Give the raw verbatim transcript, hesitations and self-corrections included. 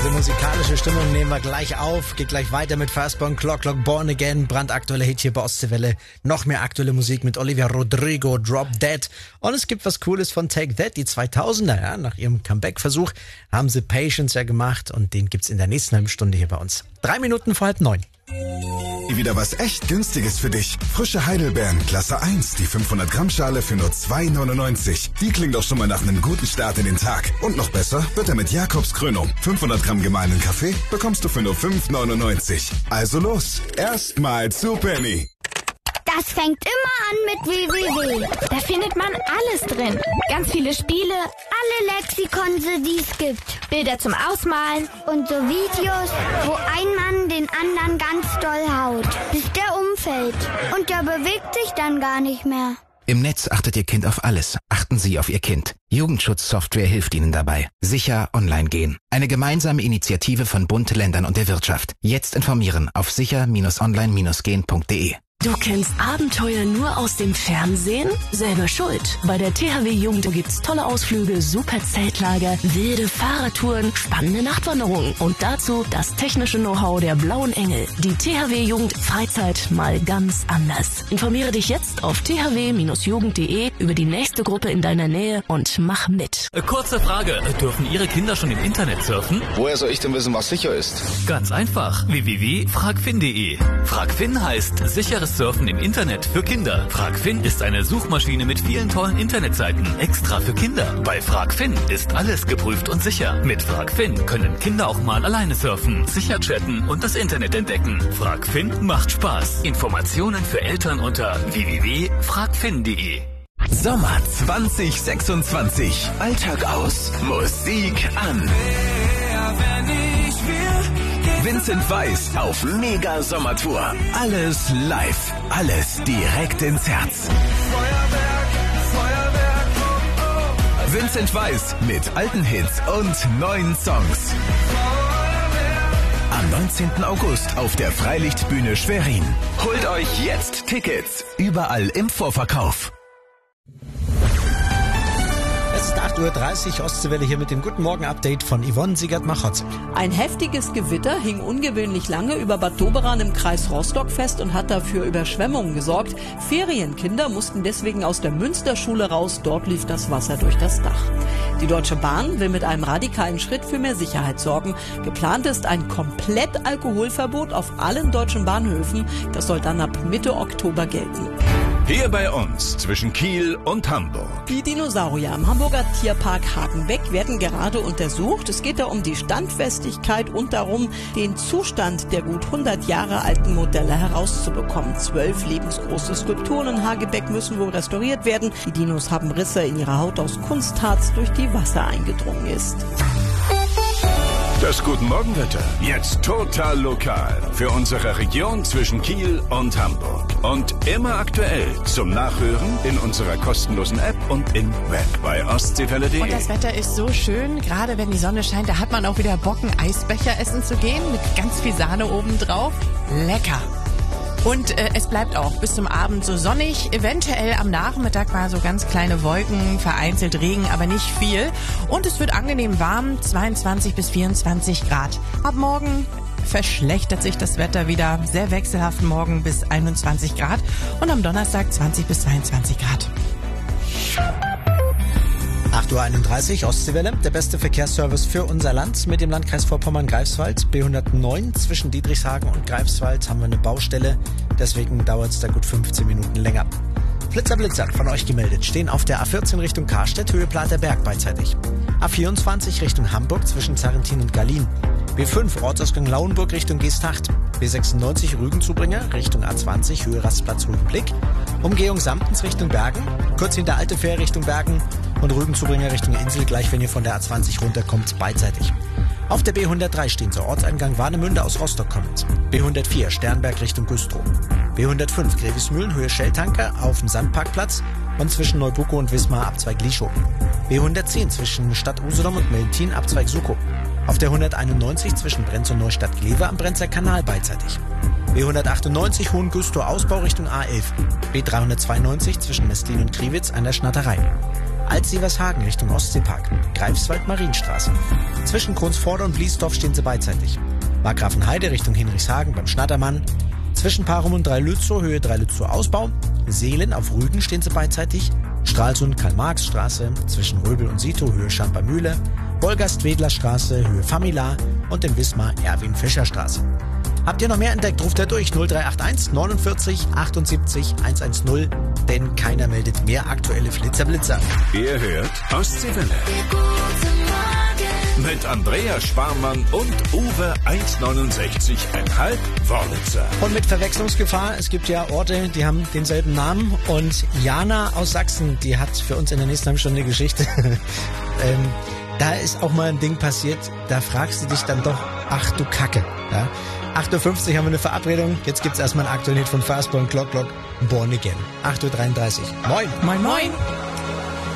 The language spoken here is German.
Diese musikalische Stimmung nehmen wir gleich auf. Geht gleich weiter mit Firstborn, Clock Clock, Born Again, brandaktuelle Hit hier bei Ostseewelle. Noch mehr aktuelle Musik mit Olivia Rodrigo, Drop Dead. Und es gibt was Cooles von Take That, die zweitausender. Ja, nach ihrem Comeback-Versuch haben sie Patience ja gemacht und den gibt's in der nächsten halben Stunde hier bei uns. Drei Minuten vor halb neun. Wieder was echt Günstiges für dich. Frische Heidelbeeren, Klasse eins, die fünfhundert Gramm Schale für nur zwei neunundneunzig. Die klingt doch schon mal nach einem guten Start in den Tag. Und noch besser wird er mit Jakobs Krönung. fünfhundert Gramm gemahlenen Kaffee bekommst du für nur fünf neunundneunzig. Also los, erstmal zu Penny. Das fängt immer an mit w w w. Da findet man alles drin. Ganz viele Spiele, alle Lexikon, die es gibt. Bilder zum Ausmalen und so Videos, wo ein Mann den anderen ganz doll haut, bis der umfällt. Und der bewegt sich dann gar nicht mehr. Im Netz achtet Ihr Kind auf alles. Achten Sie auf Ihr Kind. Jugendschutzsoftware hilft Ihnen dabei. Sicher online gehen. Eine gemeinsame Initiative von Bund, Ländern und der Wirtschaft. Jetzt informieren auf sicher online gehen punkt de. Du kennst Abenteuer nur aus dem Fernsehen? Selber schuld. Bei der T H W Jugend gibt's tolle Ausflüge, super Zeltlager, wilde Fahrradtouren, spannende Nachtwanderungen und dazu das technische Know-how der Blauen Engel. Die T H W Jugend Freizeit mal ganz anders. Informiere dich jetzt auf t h w jugend punkt de über die nächste Gruppe in deiner Nähe und mach mit. Kurze Frage, dürfen Ihre Kinder schon im Internet surfen? Woher soll ich denn wissen, was sicher ist? Ganz einfach, w w w punkt fragfin punkt de. Fragfin heißt sicheres Surfen im Internet für Kinder. Fragfin ist eine Suchmaschine mit vielen tollen Internetseiten, extra für Kinder. Bei Fragfin ist alles geprüft und sicher. Mit Fragfin können Kinder auch mal alleine surfen, sicher chatten und das Internet entdecken. Fragfin macht Spaß. Informationen für Eltern unter w w w punkt fragfin punkt de. Sommer zwanzig sechsundzwanzig. Alltag aus, Musik an. Vincent Weiss auf Mega Sommertour. Alles live, alles direkt ins Herz. Feuerwerk, Feuerwerk, oh, oh. Vincent Weiss mit alten Hits und neuen Songs. Am neunzehnten August auf der Freilichtbühne Schwerin. Holt euch jetzt Tickets. Überall im Vorverkauf. Es ist acht Uhr dreißig, Ostseewelle hier mit dem Guten Morgen-Update von Yvonne Siegert-Machotz. Ein heftiges Gewitter hing ungewöhnlich lange über Bad Doberan im Kreis Rostock fest und hat dafür Überschwemmungen gesorgt. Ferienkinder mussten deswegen aus der Münsterschule raus, dort lief das Wasser durch das Dach. Die Deutsche Bahn will mit einem radikalen Schritt für mehr Sicherheit sorgen. Geplant ist ein komplett Alkoholverbot auf allen deutschen Bahnhöfen. Das soll dann ab Mitte Oktober gelten. Hier bei uns zwischen Kiel und Hamburg. Die Dinosaurier am Hamburger Tierpark Hagenbeck werden gerade untersucht. Es geht da um die Standfestigkeit und darum, den Zustand der gut hundert Jahre alten Modelle herauszubekommen. Zwölf lebensgroße Skulpturen in Hagenbeck müssen wohl restauriert werden. Die Dinos haben Risse in ihrer Haut aus Kunstharz, durch die Wasser eingedrungen ist. Das Guten Morgenwetter, jetzt total lokal für unsere Region zwischen Kiel und Hamburg. Und immer aktuell zum Nachhören in unserer kostenlosen App und im Web bei ostseewelle punkt de. Und das Wetter ist so schön, gerade wenn die Sonne scheint, da hat man auch wieder Bock, einen Eisbecher essen zu gehen mit ganz viel Sahne oben drauf. Lecker! Und äh, es bleibt auch bis zum Abend so sonnig, eventuell am Nachmittag mal so ganz kleine Wolken, vereinzelt Regen, aber nicht viel. Und es wird angenehm warm, zweiundzwanzig bis vierundzwanzig Grad. Ab morgen verschlechtert sich das Wetter wieder, sehr wechselhaft morgen bis einundzwanzig Grad und am Donnerstag zwanzig bis zweiundzwanzig Grad. acht Uhr einunddreißig, Ostseewelle, der beste Verkehrsservice für unser Land mit dem Landkreis Vorpommern-Greifswald. B hundertneun zwischen Dietrichshagen und Greifswald haben wir eine Baustelle, deswegen dauert es da gut fünfzehn Minuten länger. Flitzer Blitzer von euch gemeldet, stehen auf der A vierzehn Richtung Karstedt, Höhe Platerberg beidseitig. A vierundzwanzig Richtung Hamburg zwischen Zarrentin und Gallien. B fünf Ortsausgang Lauenburg Richtung Geesthacht. B sechsundneunzig Rügenzubringer Richtung A zwanzig, Höhe Rastplatz Rügenblick. Umgehung Samtens Richtung Bergen, kurz hinter Alte Fähr Richtung Bergen und Rügenzubringer Richtung Insel, gleich wenn ihr von der A zwanzig runterkommt, beidseitig. Auf der B hundertdrei stehen zur Ortseingang Warnemünde aus Rostock kommend. B hundertvier Sternberg Richtung Güstrow. B hundertfünf Grevismühlen, Höhe Schelltanker auf dem Sandparkplatz und zwischen Neubucko und Wismar Abzweig Lieschow. B hundertzehn zwischen Stadt Usedom und Mellentin Abzweig Sukow. Auf der hunderteinundneunzig zwischen Brenz und Neustadt-Glewe am Brenzer Kanal beidseitig. B hundertachtundneunzig Hohengüstrow Ausbau Richtung A elf. B dreihundertzweiundneunzig zwischen Mestlin und Kriwitz an der Schnatterei. Alt-Sievershagen Richtung Ostseepark, Greifswald-Marienstraße. Zwischen Kronsvorder und Bliesdorf stehen sie beidseitig. Markgrafenheide Richtung Hinrichshagen beim Schnattermann. Zwischen Parum und Dreilützow, Höhe Dreilützow Ausbau. Seelen auf Rügen stehen sie beidseitig. Stralsund Karl-Marx-Straße. Zwischen Röbel und Sito, Höhe Schamper-Mühle. Wolgast-Wedler-Straße, Höhe Famila. Und in Wismar Erwin-Fischer-Straße. Habt ihr noch mehr entdeckt, ruft er durch null drei acht eins neunundvierzig achtundsiebzig hundertzehn, denn keiner meldet mehr aktuelle Flitzer-Blitzer. Ihr hört Ostseewelle. Mit Andrea Sparmann und Uwe eins neunundsechzig Komma fünf Wörlitzer. Und mit Verwechslungsgefahr, es gibt ja Orte, die haben denselben Namen. Und Jana aus Sachsen, die hat für uns in der nächsten halben Stunde eine Geschichte. ähm, da ist auch mal ein Ding passiert, da fragst du dich dann doch, ach du Kacke. Ja? acht Uhr fünfzig haben wir eine Verabredung. Jetzt gibt's erstmal einen aktuellen Hit von Fastball und Clock Clock, Born Again. acht Uhr dreiunddreißig. Moin. Moin, moin.